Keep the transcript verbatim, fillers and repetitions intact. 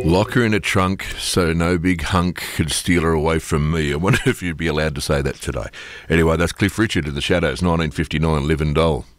Lock her in a trunk so no big hunk could steal her away from me. I wonder if you'd be allowed to say that today. Anyway, that's Cliff Richard in The Shadows, nineteen fifty-nine, Live and Dole.